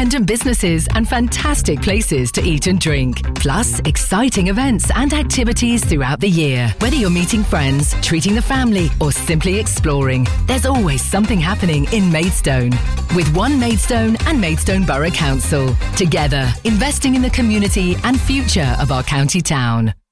independent businesses and fantastic places to eat and drink. Plus, exciting events and activities throughout the year. Whether you're meeting friends, treating the family, or simply exploring, there's always something happening in Maidstone. With One Maidstone and Maidstone Borough Council. Together, investing in the community and future of our county town.